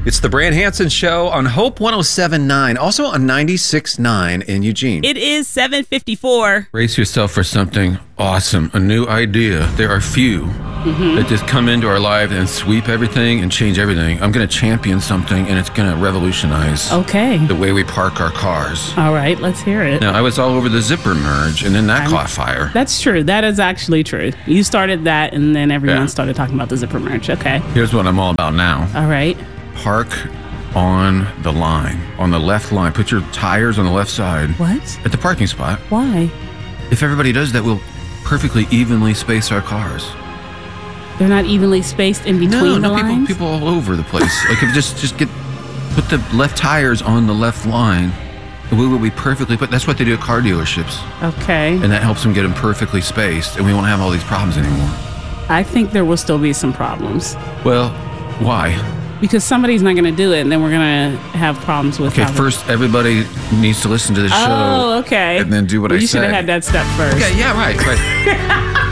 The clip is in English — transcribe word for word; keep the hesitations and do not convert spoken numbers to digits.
It's the Brand Hansen Show on Hope one oh seven point nine, also on ninety-six point nine in Eugene. It is seven fifty-four. Brace yourself for something awesome, a new idea. There are few mm-hmm. that just come into our lives and sweep everything and change everything. I'm going to champion something, and it's going to revolutionize okay. the way we park our cars. All right, let's hear it. Now, I was all over the zipper merge, and then that I'm, caught fire. That's true. That is actually true. You started that, and then everyone yeah. started talking about the zipper merge. Okay. Here's what I'm all about now. All right. Park on the line, on the left line. Put your tires on the left side. What? At the parking spot. Why? If everybody does that, we'll perfectly evenly space our cars. They're not evenly spaced in between no, the no, lines? People, people all over the place. Like, if just just get put the left tires on the left line, we will be perfectly put. That's what they do at car dealerships. Okay. And that helps them get them perfectly spaced, and we won't have all these problems anymore. I think there will still be some problems. Well, why? Because somebody's not going to do it, and then we're going to have problems with. Okay, first everybody needs to listen to the show. Oh, okay. And then do what well, I you say. You should have had that step first. Okay, yeah, right, right.